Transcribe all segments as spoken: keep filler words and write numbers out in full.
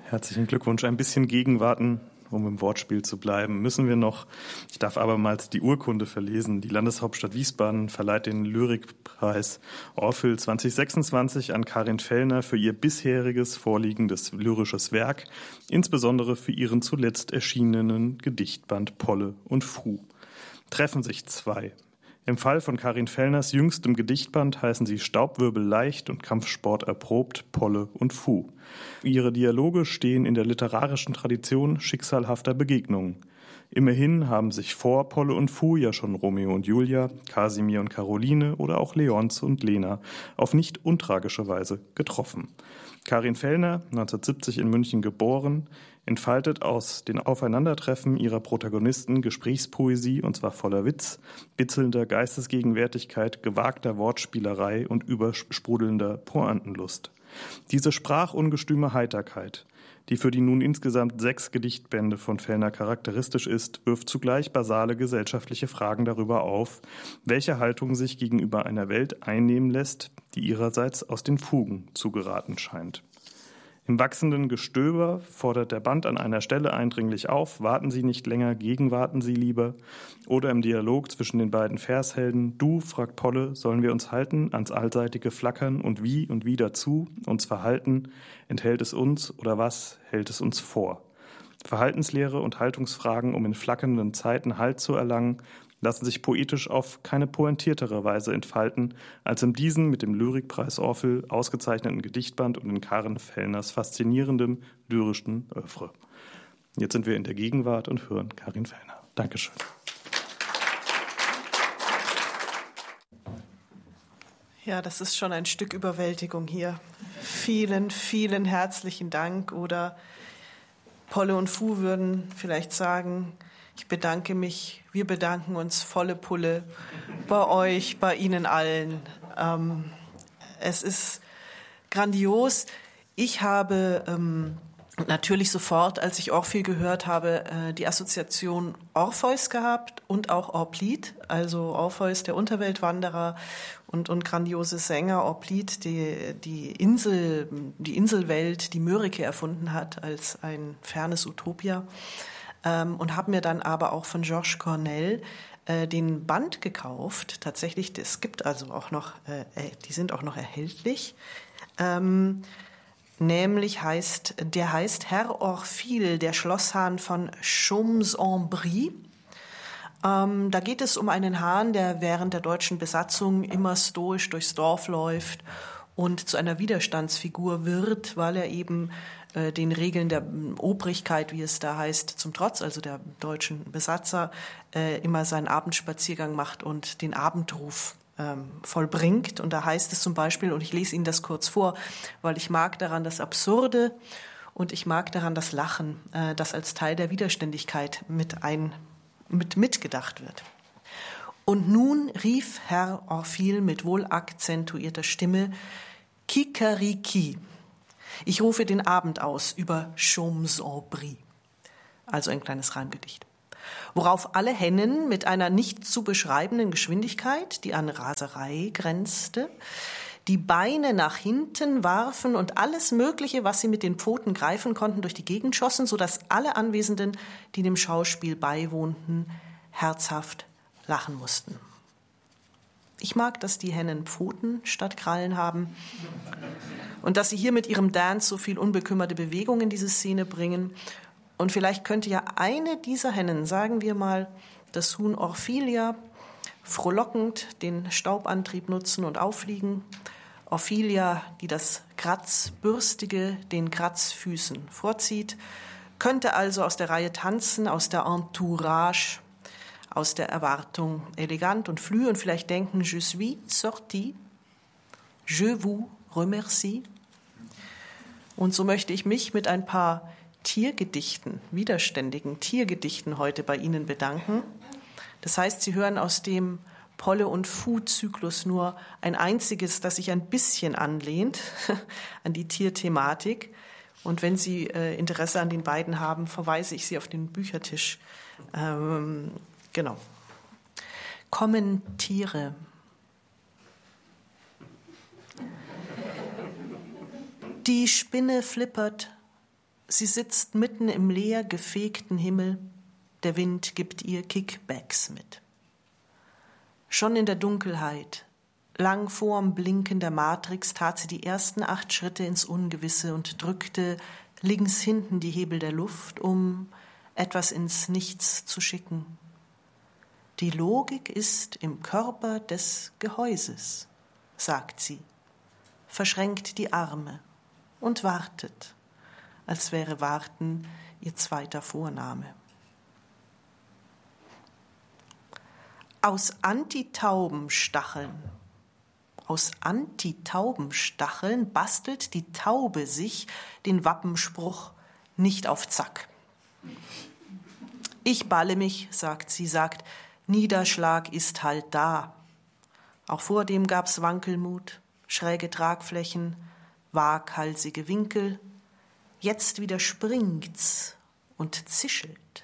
Herzlichen Glückwunsch. Ein bisschen gegenwarten, um im Wortspiel zu bleiben, müssen wir noch. Ich darf abermals die Urkunde verlesen. Die Landeshauptstadt Wiesbaden verleiht den Lyrikpreis Orphel zwanzig sechsundzwanzig an Karin Fellner für ihr bisheriges vorliegendes lyrisches Werk, insbesondere für ihren zuletzt erschienenen Gedichtband Polle und Fu. Treffen sich zwei. Im Fall von Karin Fellners jüngstem Gedichtband heißen sie Staubwirbel leicht und Kampfsport erprobt, Polle und Fu. Ihre Dialoge stehen in der literarischen Tradition schicksalhafter Begegnungen. Immerhin haben sich vor Polle und Fu ja schon Romeo und Julia, Kasimir und Caroline oder auch Leonce und Lena auf nicht untragische Weise getroffen. Karin Fellner, neunzehnhundertsiebzig in München geboren, entfaltet aus den Aufeinandertreffen ihrer Protagonisten Gesprächspoesie, und zwar voller Witz, bitzelnder Geistesgegenwärtigkeit, gewagter Wortspielerei und übersprudelnder Pointenlust. Diese sprachungestüme Heiterkeit, die für die nun insgesamt sechs Gedichtbände von Fellner charakteristisch ist, wirft zugleich basale gesellschaftliche Fragen darüber auf, welche Haltung sich gegenüber einer Welt einnehmen lässt, die ihrerseits aus den Fugen zu geraten scheint. Im wachsenden Gestöber fordert der Band an einer Stelle eindringlich auf, warten Sie nicht länger, gegenwarten Sie lieber. Oder im Dialog zwischen den beiden Vershelden, du, fragt Polle, sollen wir uns halten, ans allseitige Flackern und wie und wie dazu, uns verhalten, enthält es uns oder was hält es uns vor? Verhaltenslehre und Haltungsfragen, um in flackernden Zeiten Halt zu erlangen, lassen sich poetisch auf keine pointiertere Weise entfalten, als in diesem mit dem Lyrikpreis Orphel ausgezeichneten Gedichtband und in Karin Fellners faszinierendem lyrischen Œuvre. Jetzt sind wir in der Gegenwart und hören Karin Fellner. Dankeschön. Ja, das ist schon ein Stück Überwältigung hier. Vielen, vielen herzlichen Dank. Oder Polle und Fu würden vielleicht sagen, ich bedanke mich, wir bedanken uns volle Pulle bei euch, bei Ihnen allen. Ähm, es ist grandios. Ich habe ähm, natürlich sofort, als ich Orphel gehört habe, äh, die Assoziation Orpheus gehabt und auch Orplid. Also Orpheus, der Unterweltwanderer und, und grandiose Sänger, Orplid, die, die Insel, die Inselwelt, die Mörike erfunden hat als ein fernes Utopia. Und habe mir dann aber auch von Georges Cornell äh, den Band gekauft. Tatsächlich, es gibt also auch noch, äh, die sind auch noch erhältlich. Ähm, nämlich heißt, der heißt Herr Orphil, der Schlosshahn von Chaumes-en-Brie. Ähm, da geht es um einen Hahn, der während der deutschen Besatzung immer stoisch durchs Dorf läuft und zu einer Widerstandsfigur wird, weil er eben äh, den Regeln der Obrigkeit, wie es da heißt, zum Trotz, also der deutschen Besatzer, äh, immer seinen Abendspaziergang macht und den Abendruf ähm, vollbringt. Und da heißt es zum Beispiel, und ich lese Ihnen das kurz vor, weil ich mag daran das Absurde und ich mag daran das Lachen, äh, das als Teil der Widerständigkeit mit, ein, mit mitgedacht wird. Und nun rief Herr Orphil mit wohl akzentuierter Stimme, Kikeriki. Ich rufe den Abend aus über Chaumes-en-Brie. Also ein kleines Reimgedicht. Worauf alle Hennen mit einer nicht zu beschreibenden Geschwindigkeit, die an Raserei grenzte, die Beine nach hinten warfen und alles Mögliche, was sie mit den Pfoten greifen konnten, durch die Gegend schossen, sodass alle Anwesenden, die dem Schauspiel beiwohnten, herzhaft lachen mussten. Ich mag, dass die Hennen Pfoten statt Krallen haben und dass sie hier mit ihrem Dance so viel unbekümmerte Bewegung in diese Szene bringen. Und vielleicht könnte ja eine dieser Hennen, sagen wir mal das Huhn Orphilia, frohlockend den Staubantrieb nutzen und auffliegen. Orphilia, die das Kratzbürstige den Kratzfüßen vorzieht, könnte also aus der Reihe tanzen, aus der Entourage, aus der Erwartung elegant und flü und vielleicht denken, je suis sorti, je vous remercie. Und so möchte ich mich mit ein paar Tiergedichten, widerständigen Tiergedichten heute bei Ihnen bedanken. Das heißt, Sie hören aus dem Polle- und Fu-Zyklus nur ein einziges, das sich ein bisschen anlehnt an die Tierthematik. Und wenn Sie äh, Interesse an den beiden haben, verweise ich Sie auf den Büchertisch. Ähm, Genau. Kommentiere. Die Spinne flippert Sie sitzt mitten im leer gefegten Himmel, der Wind gibt ihr Kickbacks mit. Schon in der Dunkelheit, lang vorm Blinken der Matrix, tat sie die ersten acht Schritte ins Ungewisse und drückte links hinten die Hebel der Luft, um etwas ins Nichts zu schicken. Die Logik ist im Körper des Gehäuses, sagt sie, verschränkt die Arme und wartet, als wäre Warten ihr zweiter Vorname. Aus Antitaubenstacheln, aus Antitaubenstacheln bastelt die Taube sich den Wappenspruch nicht auf Zack. Ich balle mich, sagt sie, sagt, Niederschlag ist halt da. Auch vor dem gab's Wankelmut, schräge Tragflächen, waghalsige Winkel. Jetzt wieder springt's und zischelt.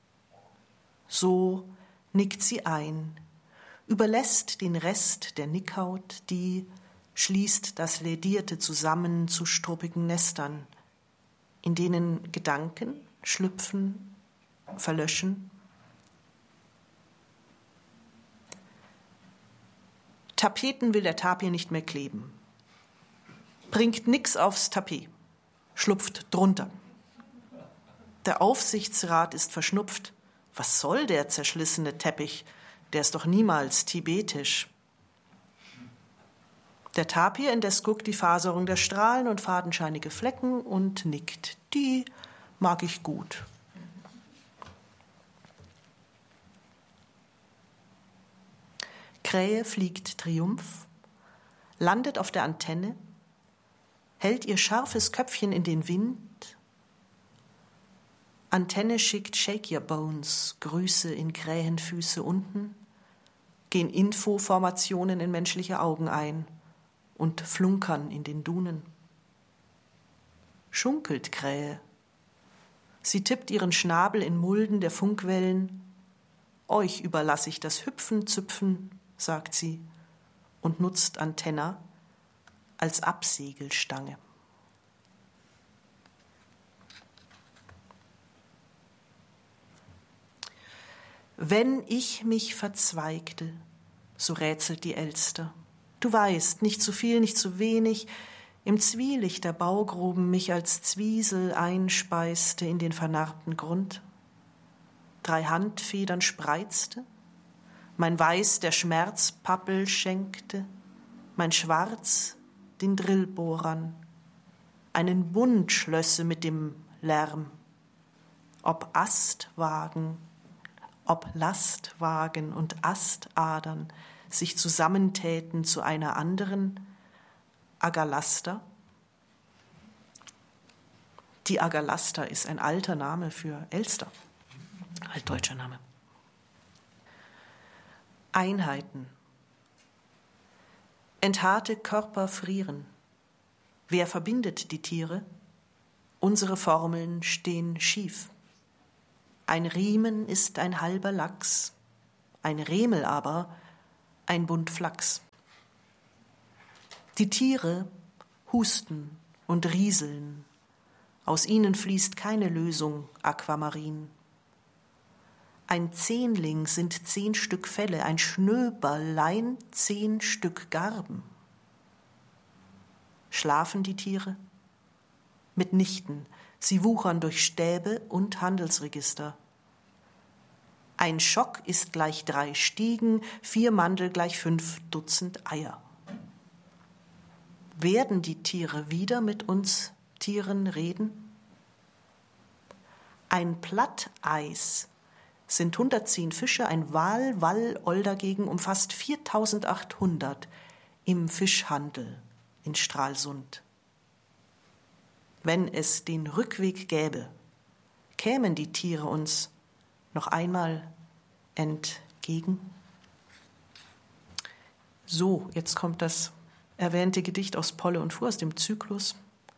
So nickt sie ein, überlässt den Rest der Nickhaut, die schließt das Lädierte zusammen zu struppigen Nestern, in denen Gedanken schlüpfen, verlöschen. Tapeten will der Tapir nicht mehr kleben. Bringt nix aufs Tapet, schlupft drunter. Der Aufsichtsrat ist verschnupft. Was soll der zerschlissene Teppich? Der ist doch niemals tibetisch. Der Tapir indes guckt die Faserung der Strahlen und fadenscheinige Flecken und nickt. Die mag ich gut. Krähe fliegt Triumph, landet auf der Antenne, hält ihr scharfes Köpfchen in den Wind. Antenne schickt Shake Your Bones, Grüße in Krähenfüße unten, gehen Infoformationen in menschliche Augen ein und flunkern in den Dunen. Schunkelt Krähe. Sie tippt ihren Schnabel in Mulden der Funkwellen. Euch überlasse ich das Hüpfen, Züpfen, sagt sie und nutzt Antenna als Absegelstange. Wenn ich mich verzweigte, so rätselt die Elster. Du weißt, nicht zu viel, nicht zu wenig, im Zwielicht der Baugruben mich als Zwiesel einspeiste in den vernarbten Grund. Drei Handfedern spreizte, mein Weiß der Schmerzpappel schenkte, mein Schwarz den Drillbohrern, einen Bund schlösse mit dem Lärm. Ob Astwagen, ob Lastwagen und Astadern sich zusammentäten zu einer anderen Agalaster. Die Agalaster ist ein alter Name für Elster, altdeutscher Name. Einheiten. Enthaarte Körper frieren. Wer verbindet die Tiere? Unsere Formeln stehen schief. Ein Riemen ist ein halber Lachs, ein Remel aber ein Bund Flachs. Die Tiere husten und rieseln, aus ihnen fließt keine Lösung Aquamarin. Ein Zehnling sind zehn Stück Felle, ein Schnöberlein zehn Stück Garben. Schlafen die Tiere? Mitnichten, sie wuchern durch Stäbe und Handelsregister. Ein Schock ist gleich drei Stiegen, vier Mandel gleich fünf Dutzend Eier. Werden die Tiere wieder mit uns Tieren reden? Ein Platteis sind hundertzehn Fische, ein Wal, Wall, Ol dagegen umfasst viertausendachthundert im Fischhandel in Stralsund. Wenn es den Rückweg gäbe, kämen die Tiere uns noch einmal entgegen. So, jetzt kommt das erwähnte Gedicht aus Polle und Fu aus dem Zyklus.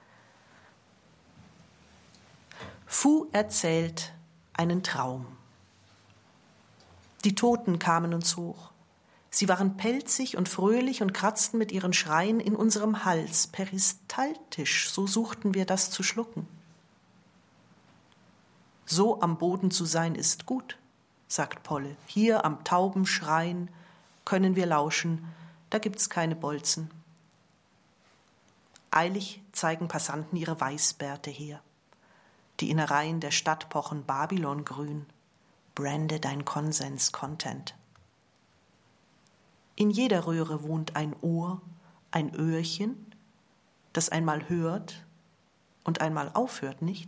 Fu erzählt einen Traum. Die Toten kamen uns hoch. Sie waren pelzig und fröhlich und kratzten mit ihren Schreien in unserem Hals, peristaltisch, so suchten wir das zu schlucken. So am Boden zu sein ist gut, sagt Polle. Hier am Taubenschrein können wir lauschen, da gibt's keine Bolzen. Eilig zeigen Passanten ihre Weißbärte her. Die Innereien der Stadt pochen Babylongrün. Brande dein Konsens Content. In jeder Röhre wohnt ein Ohr, ein Öhrchen, das einmal hört und einmal aufhört, nicht?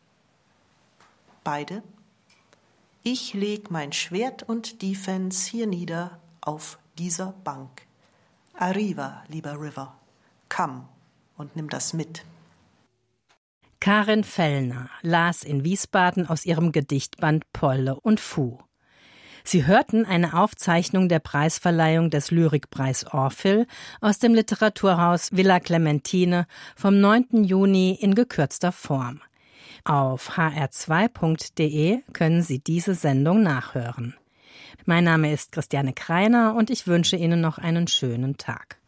Beide. Ich leg mein Schwert und Defense hier nieder auf dieser Bank. Arriva, lieber River, komm und nimm das mit. Karin Fellner las in Wiesbaden aus ihrem Gedichtband Polle und Fu. Sie hörten eine Aufzeichnung der Preisverleihung des Lyrikpreis Orphel aus dem Literaturhaus Villa Clementine vom neunten Juni in gekürzter Form. Auf h r zwei punkt d e können Sie diese Sendung nachhören. Mein Name ist Christiane Kreiner und ich wünsche Ihnen noch einen schönen Tag.